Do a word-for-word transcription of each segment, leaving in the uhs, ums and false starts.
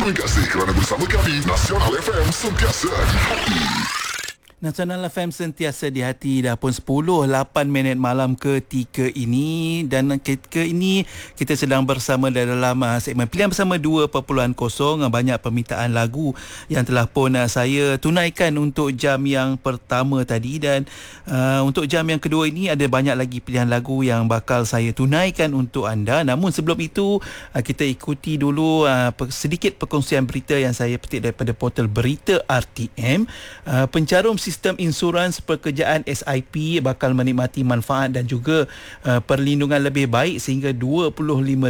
Terima kasih kerana bersama kami. Nasional F M, sentiasa di hati. Nasional F M sentiasa di hati. Dah pun sepuluh lapan minit malam ketika ini, dan ketika ini kita sedang bersama dalam uh, segmen Pilihan Bersama dua titik kosong. Banyak permintaan lagu yang telah pun uh, saya tunaikan untuk jam yang pertama tadi, dan uh, untuk jam yang kedua ini ada banyak lagi pilihan lagu yang bakal saya tunaikan untuk anda. Namun sebelum itu uh, kita ikuti dulu uh, sedikit perkongsian berita yang saya petik daripada portal Berita R T M. Uh, pencarum sistem insurans pekerjaan S I P bakal menikmati manfaat dan juga uh, perlindungan lebih baik sehingga dua puluh lima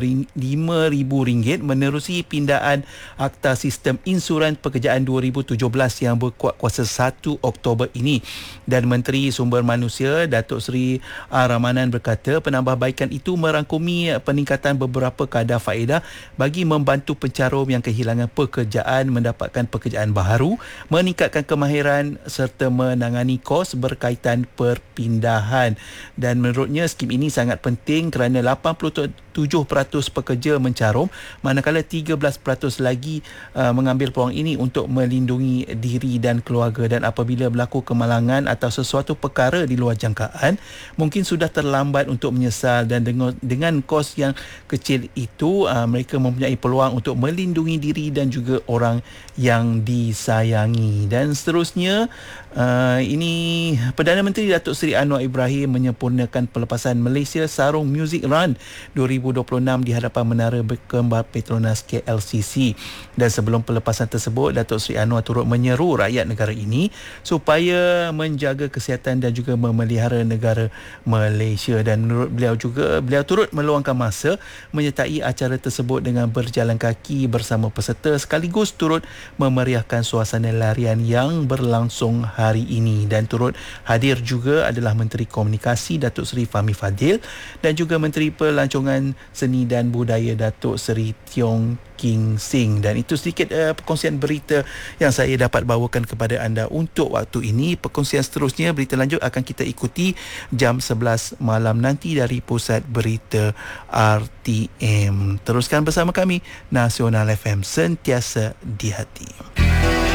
ribu ringgit menerusi pindahan Akta Sistem Insurans Pekerjaan dua ribu tujuh belas yang berkuat kuasa satu Oktober ini. Dan Menteri Sumber Manusia Datuk Seri R. Ramanan berkata penambahbaikan itu merangkumi peningkatan beberapa kadar faedah bagi membantu pencarum yang kehilangan pekerjaan mendapatkan pekerjaan baharu, meningkatkan kemahiran serta menangani kos berkaitan perpindahan. Dan menurutnya skim ini sangat penting kerana lapan puluh tujuh peratus pekerja mencarum, manakala tiga belas peratus lagi uh, mengambil peluang ini untuk melindungi diri dan keluarga. Dan apabila berlaku kemalangan atau sesuatu perkara di luar jangkaan, mungkin sudah terlambat untuk menyesal, dan dengan, dengan kos yang kecil itu uh, mereka mempunyai peluang untuk melindungi diri dan juga orang yang disayangi. Dan seterusnya, Uh, ini Perdana Menteri Datuk Seri Anwar Ibrahim menyempurnakan pelepasan Malaysia Sarung Music Run dua ribu dua puluh enam di hadapan Menara Kembar Petronas K L C C. Dan sebelum pelepasan tersebut, Datuk Seri Anwar turut menyeru rakyat negara ini supaya menjaga kesihatan dan juga memelihara negara Malaysia. Dan menurut beliau juga, beliau turut meluangkan masa menyertai acara tersebut dengan berjalan kaki bersama peserta sekaligus turut memeriahkan suasana larian yang berlangsung hari ini. Dan turut hadir juga adalah Menteri Komunikasi Datuk Seri Fahmi Fadil dan juga Menteri Pelancongan Seni dan Budaya Datuk Seri Tiong King Sing. Dan itu sedikit uh, perkongsian berita yang saya dapat bawakan kepada anda untuk waktu ini. Perkongsian seterusnya, berita lanjut akan kita ikuti jam sebelas malam nanti dari Pusat Berita R T M. Teruskan bersama kami, Nasional F M, sentiasa di hati.